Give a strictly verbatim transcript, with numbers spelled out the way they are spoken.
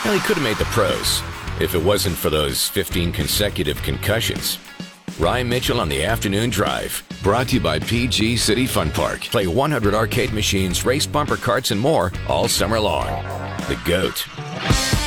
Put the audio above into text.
Well, he could have made the pros if it wasn't for those fifteen consecutive concussions. Ryan Mitchell on the afternoon drive. Brought to you by P G City Fun Park. Play one hundred arcade machines, race bumper carts, and more all summer long. The GOAT.